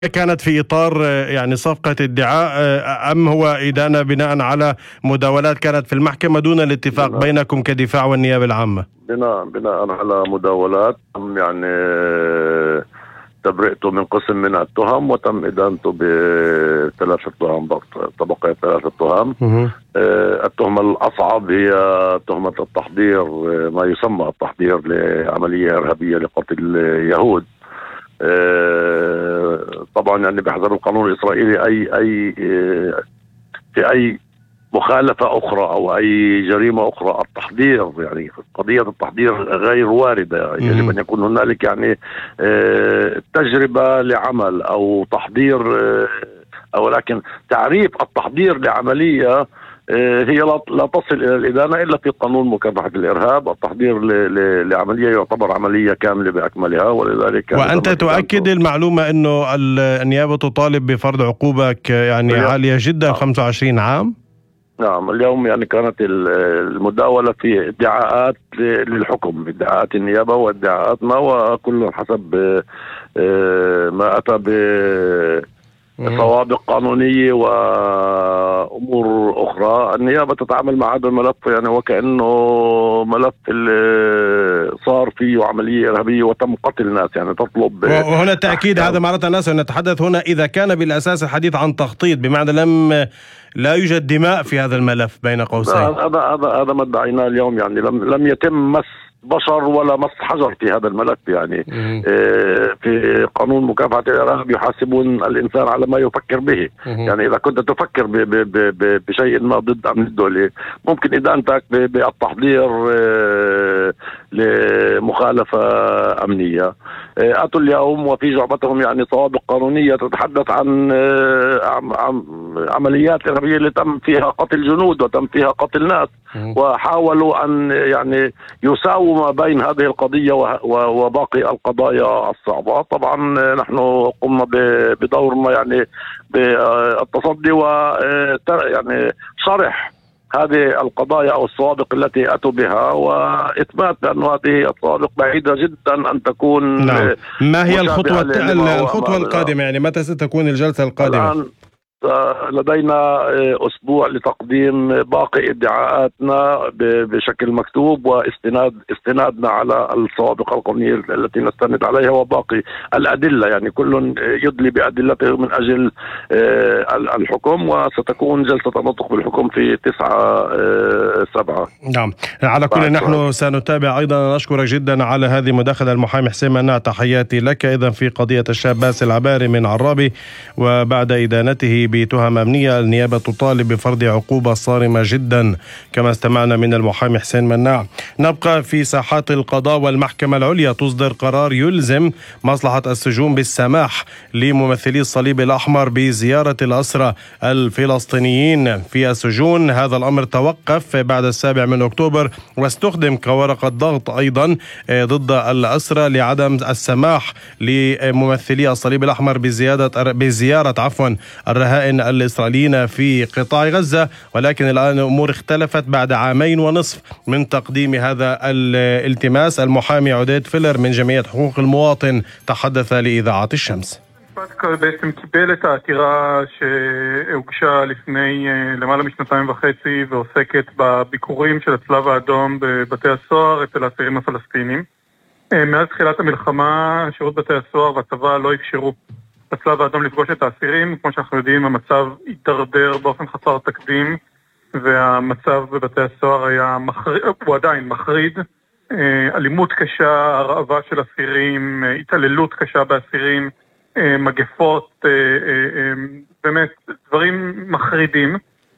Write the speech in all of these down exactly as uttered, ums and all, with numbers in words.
كانت في إطار يعني صفقة ادعاء، أم هو إدانة بناء على مداولات كانت في المحكمة دون الاتفاق بناء بينكم كدفاع والنيابة العامة؟ بناء بناء على مداولات تم يعني تبرئته من قسم من التهم، وتم إدانته بثلاثة تهم، طبقة ثلاثة تهم. التهمة الأصعب هي تهمة التحضير، ما يسمى التحضير لعملية إرهابية لقتل يهود. طبعا يعني بحسب القانون الإسرائيلي أي أي في أي مخالفة أخرى أو أي جريمة أخرى التحضير، يعني قضية التحضير غير واردة. يجب أن يكون هنالك يعني تجربة لعمل أو تحضير، أو لكن تعريف التحضير لعملية هي لا تصل إلى الإدانة إلا في قانون مكافحة الإرهاب. التحضير لعملية يعتبر عملية كاملة بأكملها، ولذلك وأنت تؤكد المعلومة أنه النيابة تطالب بفرض عقوبة يعني عالية جدا، خمسة وعشرين عام؟ نعم، اليوم يعني كانت المداولة في ادعاءات للحكم، ادعاءات النيابة وادعاءاتنا، وكل حسب ما أتى بسوابق قانونية وأمور أخرى. النيابة تتعامل مع هذا الملف يعني وكأنه ملف صار فيه عملية إرهابية وتم قتل ناس، يعني تطلب. وهنا تأكيد هذا مرة الناس نتحدث هنا إذا كان بالأساس الحديث عن تخطيط، بمعنى لم لا يوجد دماء في هذا الملف بين قوسين. هذا هذا هذا ما ادعيناه اليوم، يعني لم لم يتم مس بشر ولا مس حجر في هذا الملف. يعني آه في قانون مكافحة الإرهاب يحاسبون الإنسان على ما يفكر به. يعني إذا كنت تفكر ب ب ب بشيء ما ضد أمن الدولة، ممكن إدانتك بالتحضير آه لمخالفة أمنية. آه أتوا اليوم وفي جعبتهم يعني سوابق قانونية تتحدث عن آه عم عمليات إرهابية اللي تم فيها قتل جنود وتم فيها قتل ناس، وحاولوا أن يعني يساووا ما بين هذه القضية وباقي القضايا الصعبة. طبعا نحن قمنا بدورنا يعني بالتصدي و يعني شرح هذه القضايا أو السوابق التي أتوا بها، وإثبات بأن هذه السوابق بعيدة جدا أن تكون. نعم. ما هي الخطوة الخطوة القادمة؟ يعني متى ستكون الجلسة القادمة؟ الآن لدينا أسبوع لتقديم باقي ادعاءاتنا بشكل مكتوب، واستناد استنادنا على السوابق القانونية التي نستند عليها وباقي الأدلة. يعني كل يدلي بأدلته من أجل الحكم، وستكون جلسة النطق بالحكم في تسعة سبعة. نعم، على كل نحن سنتابع. أيضا نشكرك جدا على هذه المداخلة المحامي حسين مناع، تحياتي لك. إذا في قضية الشاب باسل عباري من عرابي، وبعد إدانته بتهم أمنية النيابة تطالب بفرض عقوبة صارمة جدا كما استمعنا من المحامي حسين مناع. نبقى في ساحات القضاء، والمحكمة العليا تصدر قرار يلزم مصلحة السجون بالسماح لممثلي الصليب الأحمر بزيارة الأسرى الفلسطينيين في السجون. هذا الأمر توقف بعد السابع من أكتوبر، واستخدم كورقة ضغط أيضا ضد الأسرى لعدم السماح لممثلي الصليب الأحمر بزيادة بزيارة عفوا الرهائن الإسرائيليين في قطاع غزة. ولكن الآن الأمور اختلفت بعد عامين ونصف من تقديم هذا الالتماس. المحامي عوديد فيلر من جمعية حقوق المواطن تحدث لإذاعة الشمس. בעצם קיבל את העתירה שהוגשה לפני למעלה משנתיים וחצי ועוסקת בביקורים של הצלב האדום בבתי הסוהר אצל האסירים הפלסטינים. מאז תחילת המלחמה שירות בתי הסוהר והצבא לא אפשרו הצלב האדום לפגוש את האסירים. כמו שאנחנו יודעים, המצב התדרדר באופן חסר תקדים, והמצב בבתי הסוהר היה מחריד, הוא עדיין מחריד. אלימות קשה, הרעבה של אסירים, התעללות קשה באסירים, מגפות, באמת דברים מחרידים.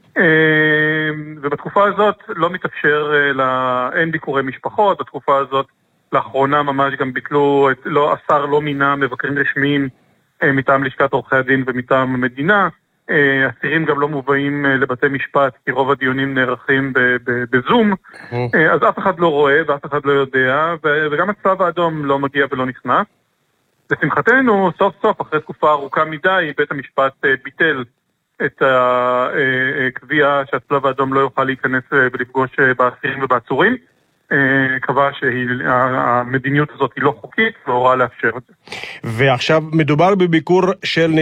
ובתקופה הזאת לא מתאפשר, אין ביקורי משפחות. בתקופה הזאת לאחרונה ממש גם ביטלו, לא, השר לא מינה מבקרים רשמיים מטעם לשכת עורכי הדין ומטעם המדינה. אסירים גם לא מובאים לבתי משפט, כי רוב הדיונים נערכים בזום. אז אף אחד לא רואה ואף אחד לא יודע, וגם הצלב האדום לא מגיע ולא נכנס. לשמחתנו, סוף סוף, אחרי תקופה ארוכה מדי, בית המשפט ביטל את הקביעה שהצלב האדום לא יוכל להיכנס ולפגוש באסירים ובעצורים. קבע שהמדיניות הזאת היא לא חוקית והוראה לאפשר את זה. ועכשיו מדובר בביקור של